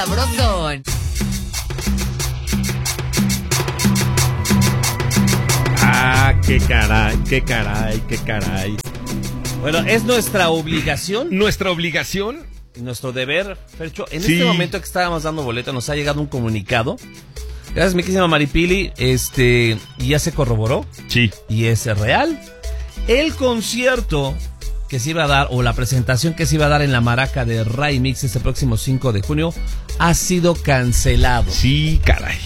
sabrosón. Ah, qué caray, qué caray, qué caray. Bueno, es nuestra obligación. Nuestra obligación. Y nuestro deber, Fercho. En Sí. este momento que estábamos dando boleto, nos ha llegado un comunicado. Gracias, mi querísima Maripili. Y ya se corroboró. Sí. Y es real. El concierto que se iba a dar, o la presentación que se iba a dar en la Maraca de Ray Mix este próximo 5 de junio, ha sido cancelado. Sí, caray.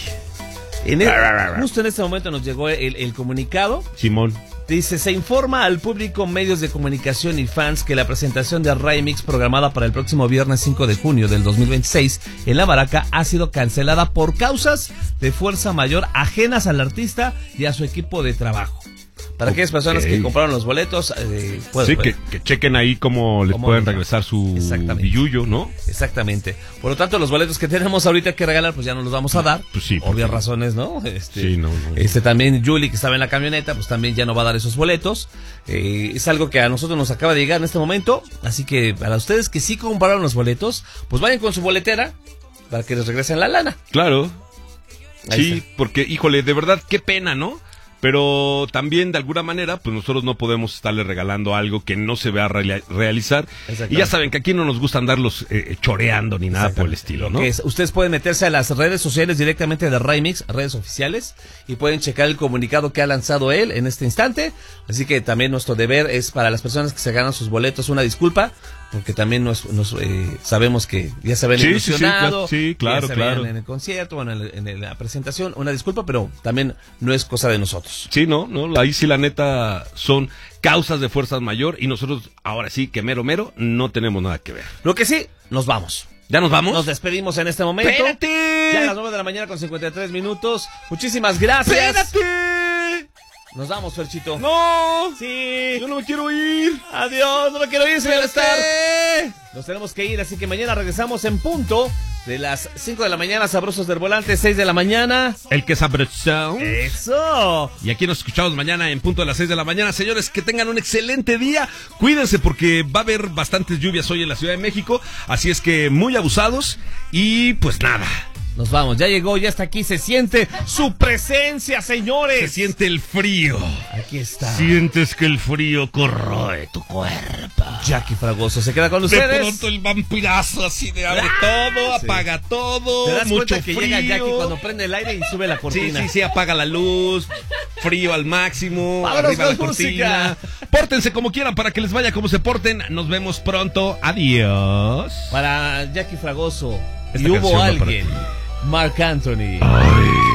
Justo en este momento nos llegó el comunicado. Simón. Dice, se informa al público, medios de comunicación y fans que la presentación de Ray Mix programada para el próximo viernes 5 de junio del 2026 en la Maraca ha sido cancelada por causas de fuerza mayor ajenas al artista y a su equipo de trabajo. Para aquellas personas que compraron los boletos, sí, que chequen ahí cómo les pueden regresar su billuyo, ¿no? Exactamente. Por lo tanto, los boletos que tenemos ahorita que regalar, pues ya no los vamos a dar. Pues sí. Obvias razones, ¿no? Sí, no. También Julie, que estaba en la camioneta, pues también ya no va a dar esos boletos. Es algo que a nosotros nos acaba de llegar en este momento. Así que para ustedes que sí compraron los boletos, pues vayan con su boletera para que les regresen la lana. Claro. Ahí Sí, está. porque, híjole, de verdad, qué pena, ¿no? Pero también, de alguna manera, pues nosotros no podemos estarle regalando algo que no se va a realizar. Y ya saben que aquí no nos gusta andarlos choreando ni nada por el estilo, ¿no? Ustedes pueden meterse a las redes sociales directamente de Ray Mix, redes oficiales, y pueden checar el comunicado que ha lanzado él en este instante. Así que también nuestro deber es para las personas que se ganan sus boletos una disculpa, porque también sabemos que ya se ven ilusionados, claro, ya se ven en el concierto, bueno, en la presentación, una disculpa, pero también no es cosa de nosotros. Sí, no, ahí sí la neta son causas de fuerza mayor y nosotros ahora sí que mero no tenemos nada que ver. Lo que sí, nos vamos. ¿Ya nos vamos? Nos despedimos en este momento. ¡Espérate! Ya a las 9 de la mañana con 53 minutos. Muchísimas gracias. ¡Espérate! Nos vamos, Ferchito. ¡No! Sí. Yo no me quiero ir. Adiós, no me quiero ir, señor Star. Nos tenemos que ir, así que mañana regresamos en punto de las 5 de la mañana, Sabrosos del Volante, 6 de la mañana. El que sabrosón. ¡Eso! Y aquí nos escuchamos mañana en punto de las 6 de la mañana. Señores, que tengan un excelente día. Cuídense porque va a haber bastantes lluvias hoy en la Ciudad de México. Así es que muy abusados. Y pues nada. Nos vamos, ya llegó, ya está aquí, se siente su presencia, señores. Se siente el frío. Aquí está. Sientes que el frío corroe tu cuerpo. Jackie Fragoso se queda con ustedes. De pronto el vampirazo así de abre todo, apaga todo. ¿Te das mucho cuenta que frío. llega Jackie cuando prende el aire y sube la cortina? Sí, apaga la luz, frío al máximo, ¡vámonos arriba la con cortina. música! Pórtense como quieran para que les vaya como se porten. Nos vemos pronto. Adiós. Para Jackie Fragoso. Esta Y canción hubo va para alguien. ti. Marc Anthony. Ay.